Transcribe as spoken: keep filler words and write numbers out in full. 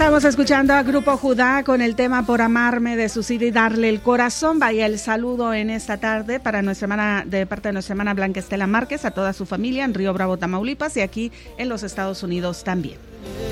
Estamos escuchando a Grupo Judá con el tema Por amarme de su C D Darle el Corazón. Vaya el saludo en esta tarde para nuestra hermana, de parte de nuestra hermana Blanca Estela Márquez, a toda su familia en Río Bravo, Tamaulipas, y aquí en los Estados Unidos también.